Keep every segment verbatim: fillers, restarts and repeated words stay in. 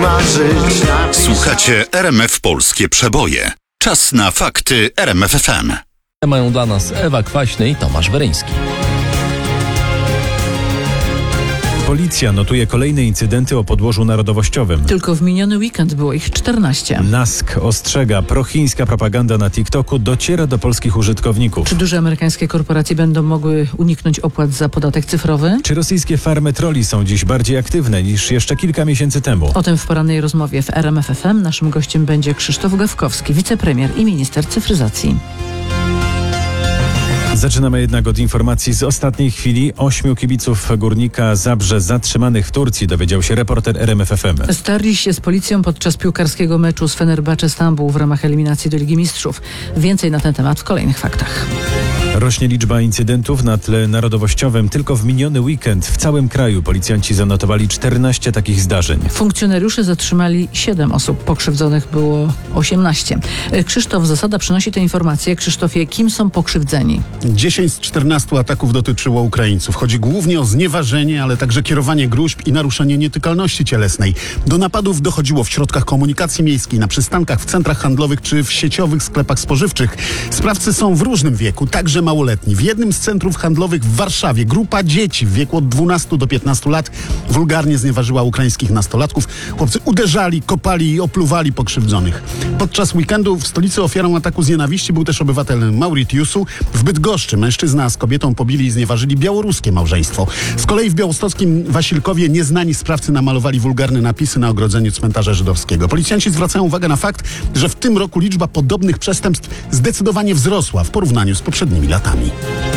marzyć. Słuchacie R M F Polskie Przeboje. Czas na fakty R M F F M. Mają dla nas Ewa Kwaśny i Tomasz Weryński. Policja notuje kolejne incydenty o podłożu narodowościowym. Tylko w miniony weekend było ich czternaście. Nask ostrzega, prochińska propaganda na TikToku dociera do polskich użytkowników. Czy duże amerykańskie korporacje będą mogły uniknąć opłat za podatek cyfrowy? Czy rosyjskie farmy troli są dziś bardziej aktywne niż jeszcze kilka miesięcy temu? O tym w porannej rozmowie w R M F F M. Naszym gościem będzie Krzysztof Gawkowski, wicepremier i minister cyfryzacji. Zaczynamy jednak od informacji z ostatniej chwili. Ośmiu kibiców Górnika Zabrze zatrzymanych w Turcji, dowiedział się reporter R M F F M. Starli się z policją podczas piłkarskiego meczu z Fenerbahce Stambuł w ramach eliminacji do Ligi Mistrzów. Więcej na ten temat w kolejnych faktach. Rośnie liczba incydentów na tle narodowościowym. Tylko w miniony weekend w całym kraju policjanci zanotowali czternaście takich zdarzeń. Funkcjonariusze zatrzymali siedem osób, pokrzywdzonych było osiemnaście. Krzysztof Zasada przynosi te informacje. Krzysztofie, kim są pokrzywdzeni? dziesięć z czternastu ataków dotyczyło Ukraińców. Chodzi głównie o znieważenie, ale także kierowanie gróźb i naruszenie nietykalności cielesnej. Do napadów dochodziło w środkach komunikacji miejskiej, na przystankach, w centrach handlowych czy w sieciowych sklepach spożywczych. Sprawcy są w różnym wieku, także małoletni. W jednym z centrów handlowych w Warszawie grupa dzieci w wieku od dwunastu do piętnastu lat wulgarnie znieważyła ukraińskich nastolatków. Chłopcy uderzali, kopali i opluwali pokrzywdzonych. Podczas weekendu w stolicy ofiarą ataku z nienawiści był też obywatel Mauritiusu. W Bydgoszczy mężczyzna z kobietą pobili i znieważyli białoruskie małżeństwo. Z kolei w białostockim Wasilkowie nieznani sprawcy namalowali wulgarne napisy na ogrodzeniu cmentarza żydowskiego. Policjanci zwracają uwagę na fakt, że w tym roku liczba podobnych przestępstw zdecydowanie wzrosła w porównaniu z poprzednimi latami.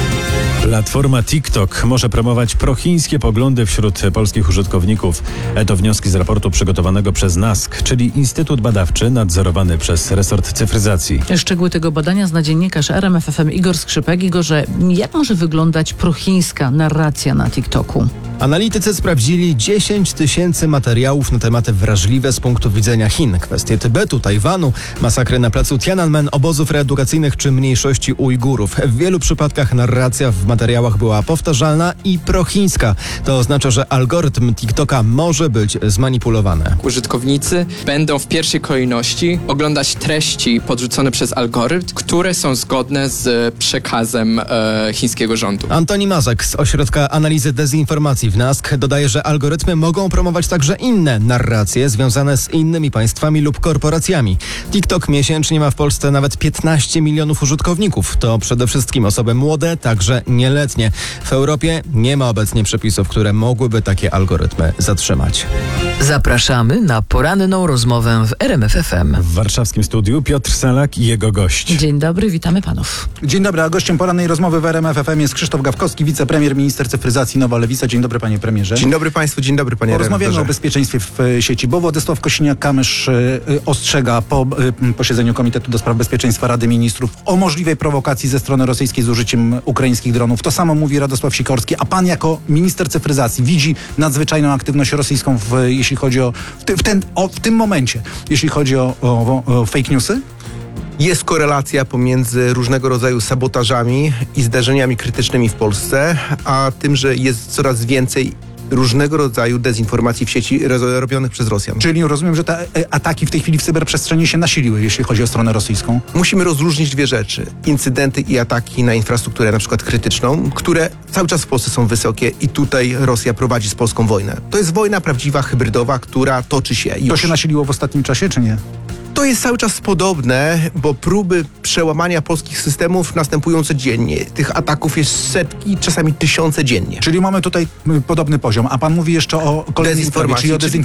Platforma TikTok może promować prochińskie poglądy wśród polskich użytkowników. To wnioski z raportu przygotowanego przez Nask, czyli Instytut Badawczy nadzorowany przez resort cyfryzacji. Szczegóły tego badania zna dziennikarz R M F F M Igor Skrzypek. Igorze, jak może wyglądać prochińska narracja na TikToku? Analitycy sprawdzili dziesięć tysięcy materiałów na tematy wrażliwe z punktu widzenia Chin. Kwestie Tybetu, Tajwanu, masakry na placu Tiananmen, obozów reedukacyjnych czy mniejszości Ujgurów. W wielu przypadkach narracja w materiałach była powtarzalna i prochińska. To oznacza, że algorytm TikToka może być zmanipulowany. Użytkownicy będą w pierwszej kolejności oglądać treści podrzucone przez algorytm, które są zgodne z przekazem e, chińskiego rządu. Antoni Mazek z Ośrodka Analizy Dezinformacji w Nask dodaje, że algorytmy mogą promować także inne narracje związane z innymi państwami lub korporacjami. TikTok miesięcznie ma w Polsce nawet piętnaście milionów użytkowników. To przede wszystkim osoby młode, także nieletnie. W Europie nie ma obecnie przepisów, które mogłyby takie algorytmy zatrzymać. Zapraszamy na poranną rozmowę w R M F F M. W warszawskim studiu Piotr Salak i jego gość. Dzień dobry, witamy panów. Dzień dobry, a gościem porannej rozmowy w R M F F M jest Krzysztof Gawkowski, wicepremier, minister cyfryzacji, Nowa Lewica. Dzień dobry, panie premierze. Dzień dobry państwu, dzień dobry panie Porozmawiamy redaktorze. o bezpieczeństwie w sieci, bo Władysław Kosiniak-Kamysz y, ostrzega po y, posiedzeniu Komitetu do Spraw Bezpieczeństwa Rady Ministrów o możliwej prowokacji ze strony rosyjskiej z użyciem ukraińskich dronów. To samo mówi Radosław Sikorski, a pan jako minister cyfryzacji widzi nadzwyczajną aktywność rosyjską, w, jeśli chodzi o w, ty, w, ten, o, w tym momencie, jeśli chodzi o, o, o fake newsy? Jest korelacja pomiędzy różnego rodzaju sabotażami i zdarzeniami krytycznymi w Polsce, a tym, że jest coraz więcej różnego rodzaju dezinformacji w sieci robionych przez Rosjan. Czyli rozumiem, że te ataki w tej chwili w cyberprzestrzeni się nasiliły, jeśli chodzi o stronę rosyjską? Musimy rozróżnić dwie rzeczy. Incydenty i ataki na infrastrukturę na przykład krytyczną, które cały czas w Polsce są wysokie i tutaj Rosja prowadzi z Polską wojnę. To jest wojna prawdziwa, hybrydowa, która toczy się już. To się nasiliło w ostatnim czasie, czy nie? To jest cały czas podobne, bo próby przełamania polskich systemów następują codziennie. Tych ataków jest setki, czasami tysiące dziennie. Czyli mamy tutaj podobny poziom, a pan mówi jeszcze o kolejnej sprawie, czyli o dezinformacji.